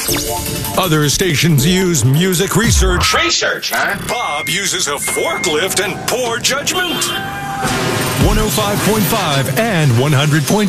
Other stations use music research. Research, huh? Bob uses a forklift and poor judgment. 105.5 and 100.7